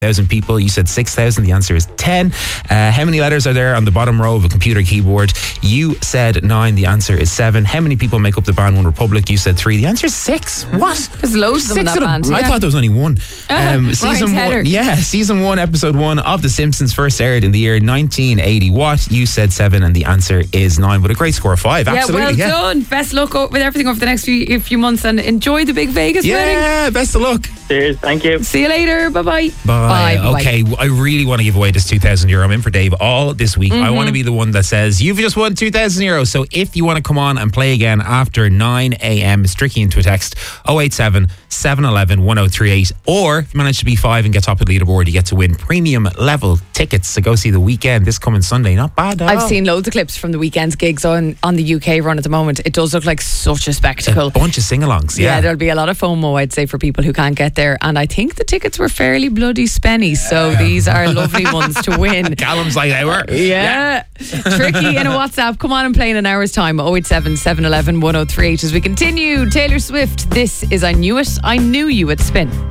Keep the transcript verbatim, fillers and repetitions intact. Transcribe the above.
thousand people. You said six thousand. The answer is ten. Uh, how many letters are there on the bottom row of a computer keyboard? You said nine. The answer is seven. How many people make up the band One Republic? You said three. The answer is six. What? There's loads of them in Six that of band. them. I yeah. thought there was only one. Um, season Ryan's one, yeah, season one, episode one of The Simpsons first aired in the year nineteen eighty. What? You said seven, and the answer is nine. But a great score of five. Absolutely. Yeah, well yeah. done. Best luck with everything over the next few, few months, and enjoy the big Vegas wedding. Yeah, best of luck. Cheers, thank you. See you later. Bye bye. Bye. Okay, I really want to give away this two thousand euro. I'm in for Dave all this week. Mm-hmm. I want to be the one that says, you've just won two thousand euro. So if you want to come on and play again after nine a.m, it's tricky into a text oh eight seven, seven one one, one oh three eight. Or if you manage to be five and get top of the leaderboard, you get to win premium level tickets to go see The Weeknd this coming Sunday. Not bad at all. I've seen loads of clips from the weekend's gigs on, on the U K run at the moment. It does look like such a spectacle. a bunch of sing-alongs, yeah. Yeah, there'll be a lot of FOMO, I'd say, for people who can't get there. And I think the tickets were fairly bloody spenny, so these are lovely ones to win. Callum's like they were. Yeah. Tricky in a WhatsApp. Come on and play in an hour's time. oh eight seven, seven one one, one oh three eight. As we continue, Taylor Swift. This is I Knew It, I Knew You at Spin.